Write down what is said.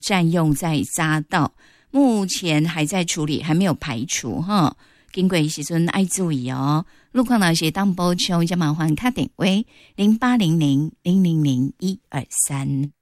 占用在匝道，目前还在处理，还没有排除哈。经过时阵爱注意哦。路况那些当补充，就麻烦打电话0800000123。